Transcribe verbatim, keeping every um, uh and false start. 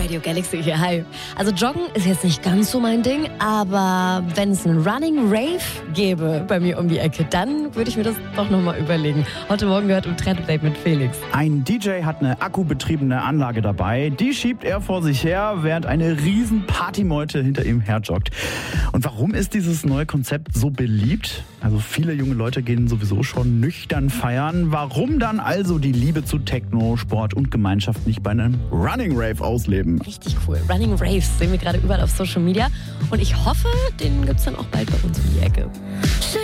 Radio Galaxy hier, hi. Also Joggen ist jetzt nicht ganz so mein Ding, aber wenn es einen Running Rave gäbe bei mir um die Ecke, dann würde ich mir das doch nochmal überlegen. Heute Morgen gehört im Trendupdate mit Felix. Ein D J hat eine akkubetriebene Anlage dabei. Die schiebt er vor sich her, während eine riesen Partymeute hinter ihm herjoggt. Und warum ist dieses neue Konzept so beliebt? Also viele junge Leute gehen sowieso schon nüchtern feiern. Warum dann also die Liebe zu Techno, Sport und Gemeinschaft nicht bei einem Running Rave ausleben? Richtig cool. Running Raves sehen wir gerade überall auf Social Media. Und ich hoffe, den gibt es dann auch bald bei uns um die Ecke.